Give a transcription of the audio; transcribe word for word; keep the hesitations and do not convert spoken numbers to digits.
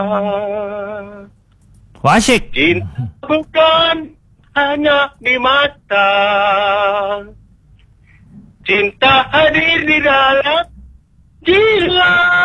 Wasyik. Cinta bukan hanya di mata, cinta hadir di dalam jiwa.